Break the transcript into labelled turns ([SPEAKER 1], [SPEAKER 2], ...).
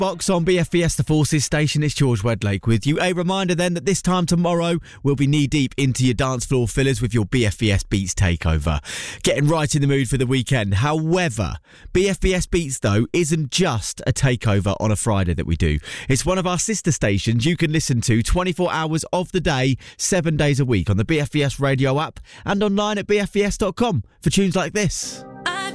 [SPEAKER 1] Box on BFBS The Forces station. It's George Wedlake with you. A reminder then that this time tomorrow we'll be knee deep into your dance floor fillers with your BFBS Beats takeover. Getting right in the mood for the weekend. However, BFBS Beats though isn't just a takeover on a Friday that we do. It's one of our sister stations you can listen to 24 hours of the day, 7 days a week on the BFBS radio app and online at bfbs.com for tunes like this.